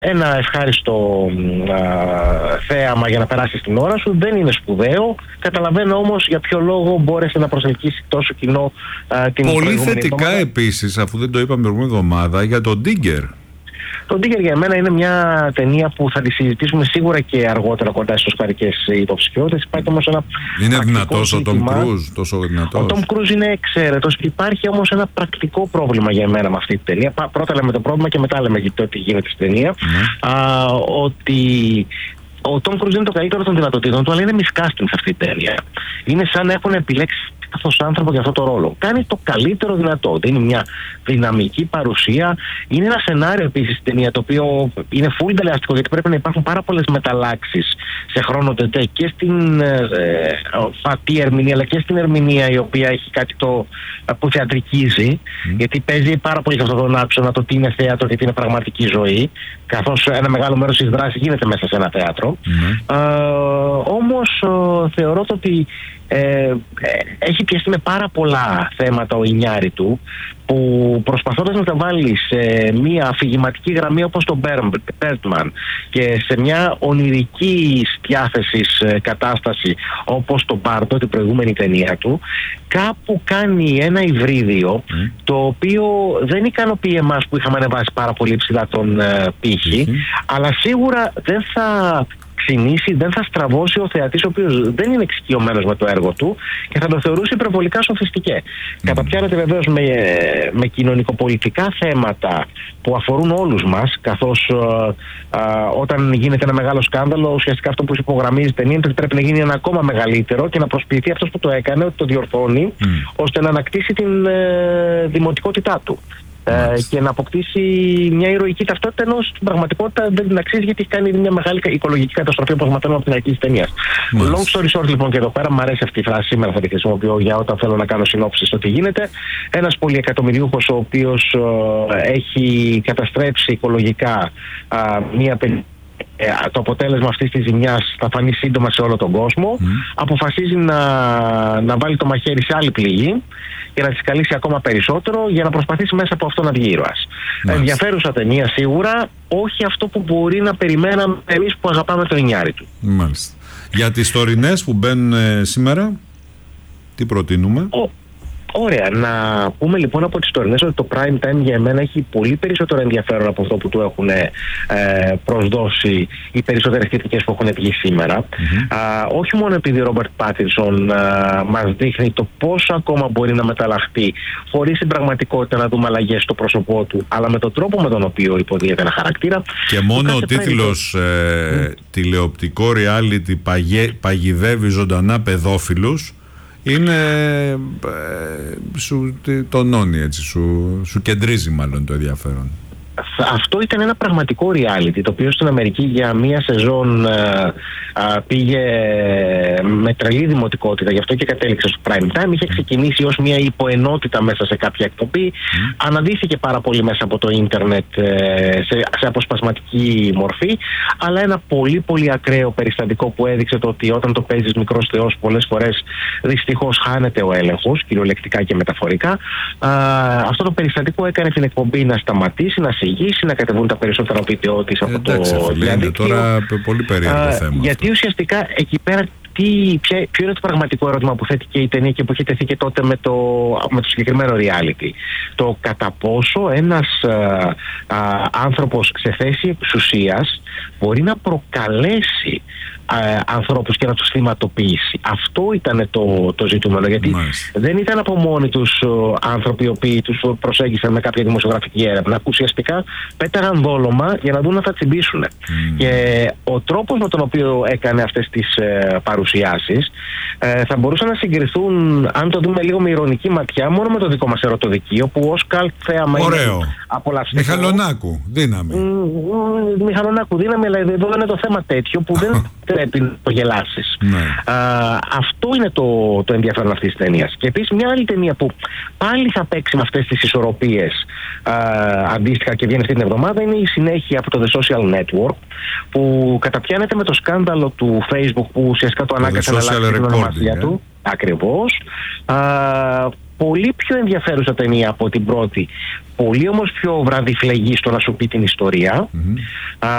ένα ευχάριστο θέαμα για να περάσεις την ώρα σου, δεν είναι σπουδαίο. Καταλαβαίνω όμως για ποιο λόγο μπόρεσε να προσελκύσει τόσο κοινό την πολύ θετικά επίσης, αφού δεν το είπαμε την προηγούμενη εβδομάδα, για τον Digger. Το Digger για μένα είναι μια ταινία που θα τη συζητήσουμε σίγουρα και αργότερα κοντά στις οσκαρικές υποψηφιότητες. Υπάρχει όμως ένα. Είναι δυνατός ο Tom Cruise, τόσο δυνατός? Ο Tom Cruise είναι εξαίρετος. Υπάρχει όμως ένα πρακτικό πρόβλημα για μένα με αυτή την ταινία. Πρώτα λέμε το πρόβλημα και μετά λέμε το τι γίνεται στην ταινία. Ότι ο Tom Cruise είναι το καλύτερο των δυνατοτήτων του, αλλά είναι miscasting σε αυτή την ταινία. Είναι σαν να έχουν επιλέξει καθώς άνθρωπο για αυτό το ρόλο. Κάνει το καλύτερο δυνατό. Είναι μια δυναμική παρουσία. Είναι ένα σενάριο επίσης στην ταινία, το οποίο είναι full δελεαστικό, γιατί πρέπει να υπάρχουν πάρα πολλές μεταλλάξεις σε χρόνο τετέ και στην φατή ερμηνεία, αλλά και στην ερμηνεία, η οποία έχει κάτι που θεατρικίζει, γιατί παίζει πάρα πολύ σε αυτόν τον άξονα το τι είναι θέατρο και τι είναι πραγματική ζωή, καθώς ένα μεγάλο μέρος της δράσης γίνεται μέσα σε ένα θέατρο. Όμως θεωρώ ότι έχει πιαστεί με πάρα πολλά θέματα ο Ινιάρη του, που προσπαθώντας να τα βάλει σε μια αφηγηματική γραμμή όπως τον Birdman και σε μια ονειρική διάθεσης κατάσταση όπως τον Μπάρντο, την προηγούμενη ταινία του, κάπου κάνει ένα υβρίδιο το οποίο δεν ικανοποιεί εμάς που είχαμε ανεβάσει πάρα πολύ ψηλά τον πύχη, αλλά σίγουρα δεν θα ξυνήσει, δεν θα στραβώσει ο θεατής, ο οποίος δεν είναι εξοικειωμένος με το έργο του και θα το θεωρούσε υπερβολικά σοφιστικέ. Καταπιάνεται βεβαίως με κοινωνικοπολιτικά θέματα που αφορούν όλους μας, καθώς όταν γίνεται ένα μεγάλο σκάνδαλο, ουσιαστικά αυτό που υπογραμμίζει η ταινία είναι ότι πρέπει να γίνει ένα ακόμα μεγαλύτερο και να προσποιηθεί αυτός που το έκανε, ότι το διορθώνει, ώστε να ανακτήσει την δημοτικότητά του. Και να αποκτήσει μια ηρωική ταυτότητα, ενώ στην πραγματικότητα δεν την αξίζει, γιατί έχει κάνει μια μεγάλη οικολογική καταστροφή, όπως μαθαίνουμε από την αρχή της ταινίας. Long story short, λοιπόν, και εδώ πέρα μου αρέσει αυτή η φράση, σήμερα θα τη χρησιμοποιώ για όταν θέλω να κάνω συνόψεις στο τι γίνεται. Ένας πολυεκατομμυριούχος, ο οποίος έχει καταστρέψει οικολογικά μια το αποτέλεσμα αυτής της ζημιάς θα φανεί σύντομα σε όλο τον κόσμο, αποφασίζει να βάλει το μαχαίρι σε άλλη πληγή και να τη καλύψει ακόμα περισσότερο για να προσπαθήσει μέσα από αυτό να βγει ήρωας. Ενδιαφέρουσα ταινία σίγουρα, όχι αυτό που μπορεί να περιμέναμε εμείς που αγαπάμε τον Ινιάρη του. Μάλιστα. Για τις τωρινές που μπαίνουν σήμερα, τι προτείνουμε? Ωραία. Να πούμε λοιπόν από τις τωρινές ότι το prime time για εμένα έχει πολύ περισσότερο ενδιαφέρον από αυτό που του έχουν προσδώσει οι περισσότερες κριτικές που έχουν βγει σήμερα. Όχι μόνο επειδή ο Ρόμπερτ Πάτινσον μας δείχνει το πόσο ακόμα μπορεί να μεταλλαχθεί χωρίς στην πραγματικότητα να δούμε αλλαγές στο πρόσωπό του, αλλά με τον τρόπο με τον οποίο υποδίεται ένα χαρακτήρα. Και μόνο ο τίτλος τηλεοπτικό reality παγιδεύει ζωντανά παιδόφιλους είναι σου τονώνει έτσι, σου κεντρίζει μάλλον το ενδιαφέρον. Αυτό ήταν ένα πραγματικό reality, το οποίο στην Αμερική για μία σεζόν πήγε με τρελή δημοτικότητα, γι' αυτό και κατέληξε στο prime time. Είχε ξεκινήσει ως μία υποενότητα μέσα σε κάποια εκπομπή, αναδύθηκε πάρα πολύ μέσα από το ίντερνετ σε αποσπασματική μορφή, αλλά ένα πολύ πολύ ακραίο περιστατικό που έδειξε το ότι όταν το παίζεις μικρός θεός, πολλές φορές δυστυχώς χάνεται ο έλεγχος, κυριολεκτικά και μεταφορικά. Αυτό το περιστατικό έκανε την εκπομπή να σταματήσει, να συγγύσει, να κατεβούν τα περισσότερα βίντεο της από το διαδίκτυο. Τώρα πολύ περίεργο θέμα. Γιατί ουσιαστικά εκεί πέρα ποιο είναι το πραγματικό ερώτημα που θέτει και η ταινία και που έχει τεθεί και τότε με το συγκεκριμένο reality? Το κατά πόσο ένας άνθρωπος σε θέση εξουσίας μπορεί να προκαλέσει ανθρώπους και να τους θυματοποιήσει. Αυτό ήταν το ζητούμενο, γιατί δεν ήταν από μόνοι τους άνθρωποι οι οποίοι τους προσέγγισαν με κάποια δημοσιογραφική έρευνα. Ουσιαστικά πέταγαν δόλωμα για να δουν να τα τσιμπήσουν. Και ο τρόπος με τον οποίο έκανε αυτές τις παρουσιάσεις θα μπορούσαν να συγκριθούν, αν το δούμε λίγο με ηρωνική ματιά, μόνο με το δικό μας ερωτοδικείο, που ως καλτ θέαμα είναι απολαυστικό. Μιχαλονάκου, δύναμη. Μιχαλονάκου, δύναμη, αλλά εδώ είναι το θέμα τέτοιο που δεν πρέπει να το γελάσεις. Αυτό είναι το ενδιαφέρον αυτής της ταινίας. Και επίσης μια άλλη ταινία που πάλι θα παίξει με αυτές τις ισορροπίες αντίστοιχα και βγαίνει αυτή την εβδομάδα είναι η συνέχεια από το The Social Network, που καταπιάνεται με το σκάνδαλο του Facebook που ουσιαστικά το ανάγκασε να αλλάξει την ονομασία του. Ακριβώς. Πολύ πιο ενδιαφέρουσα ταινία από την πρώτη. Πολύ όμως πιο βραδιφλεγή στο να σου πει την ιστορία.